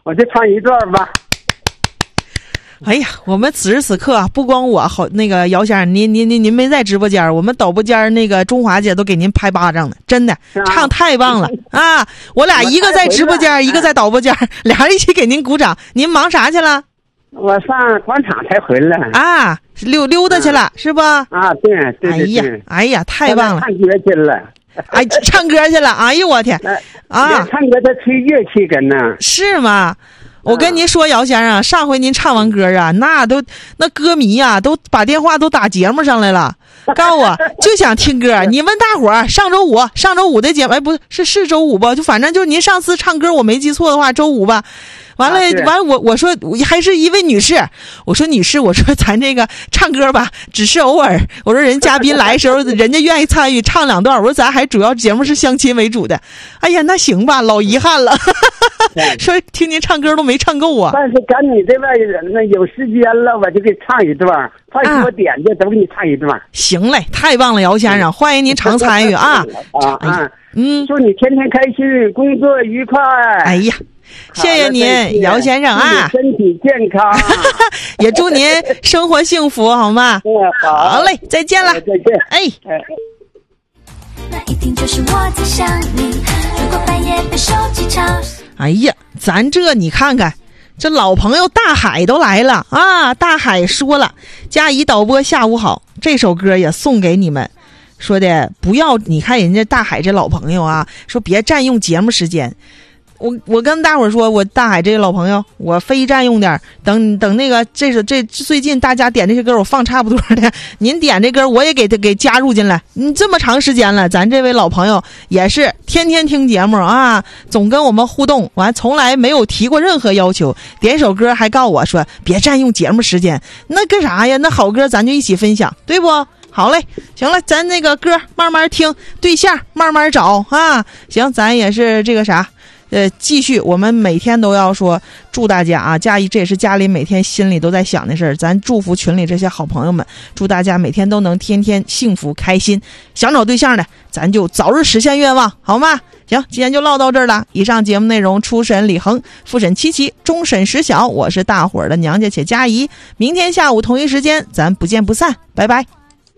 我就唱一段吧。 哎呀，我们此时此刻啊，不光我好，那个姚先生，您没在直播间，我们导播间那个中华姐都给您拍巴掌呢，真的，唱太棒了啊！我俩一个在直播间，一个在导播间，俩人一起给您鼓掌。您忙啥去了？ 我上广场才回来啊，溜达去了，是不？ 啊，对。 哎呀，太棒了！ 唱歌去了。 哎，唱歌去了！哎呦我天！啊， 唱歌他吹乐器跟呢。 是吗？我跟您说，姚先生，上回您唱完歌啊，那歌迷啊，都把电话都打节目上来了，告诉我就想听歌。你问大伙儿，上周五的节目，哎，不是周五吧？就反正就是您上次唱歌，我没记错的话，周五吧。完了，我说还是一位女士，我说咱这个唱歌吧，只是偶尔。我说人嘉宾来的时候，人家愿意参与唱2段。我说咱还主要节目是相亲为主的。哎呀，那行吧，老遗憾了。说听您唱歌都没唱够啊。 但是赶你这边那有时间了，我就给唱一段。快给我点去，都给你唱一段。 行嘞，太棒了，姚先生，欢迎您常参与啊。 祝你天天开心，工作愉快。 哎呀。谢谢您，姚先生啊！ 身体健康， 也祝您生活幸福，好吗？好嘞，再见了， 再见。 哎。 那一定就是我在想你，如果半夜被手机吵。 哎呀，咱这你看看，这老朋友大海都来了啊！大海说了，佳怡导播下午好，这首歌也送给你们，说的不要，你看人家大海这老朋友啊，说别占用节目时间。我跟大伙儿说，我大海这个老朋友，我非占用点，等那个这最近大家点这些歌我放差不多的，您点这歌我也给加入进来。这么长时间了，咱这位老朋友也是天天听节目啊，总跟我们互动，完从来没有提过任何要求，点首歌还告诉我说别占用节目时间，那干啥呀？那好歌咱就一起分享，对不？好嘞，行了，咱那个歌慢慢听，对象慢慢找啊。行，咱也是这个啥。继续，我们每天都要说祝大家啊，这也是家里每天心里都在想的事儿。咱祝福群里这些好朋友们，祝大家每天都能天天幸福开心。想找对象的，咱就早日实现愿望，好吗？行，今天就唠到这儿了。以上节目内容，初审李恒，复审七七，终审石晓，我是大伙儿的娘家且佳怡。明天下午同一时间，咱不见不散，拜拜。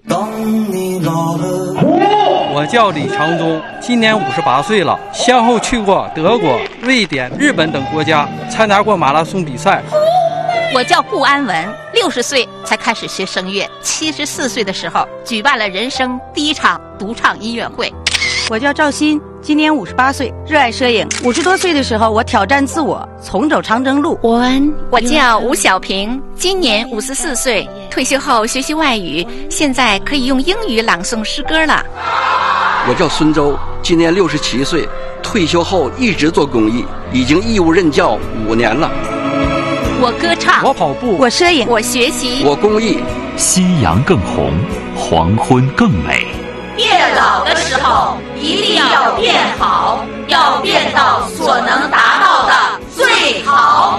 我叫李长忠，今年58岁了，先后去过德国、瑞典、日本等国家，参加过马拉松比赛。 我叫顾安文，60岁才开始学声乐，74岁的时候举办了人生第一场独唱音乐会。 我叫赵鑫，今年58岁，热爱摄影。50多岁的时候，我挑战自我，重走长征路。 我叫吴小平，今年54岁，退休后学习外语，现在可以用英语朗诵诗歌了。 我叫孙周，今年67岁，退休后一直做公益，已经义务任教5年了。 我歌唱， 我跑步， 我摄影， 我学习， 我公益。 夕阳更红，黄昏更美。 变老的时候一定要变好，要变到所能达到的最好。